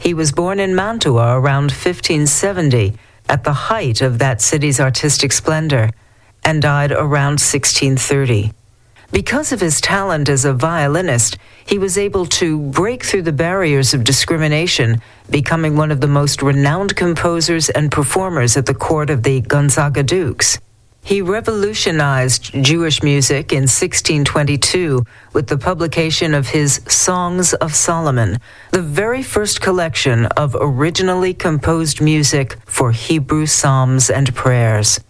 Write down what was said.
He was born in Mantua around 1570, at the height of that city's artistic splendor, and died around 1630. Because of his talent as a violinist, he was able to break through the barriers of discrimination, becoming one of the most renowned composers and performers at the court of the Gonzaga Dukes. He revolutionized Jewish music in 1622 with the publication of his Songs of Solomon, the very first collection of originally composed music for Hebrew psalms and prayers.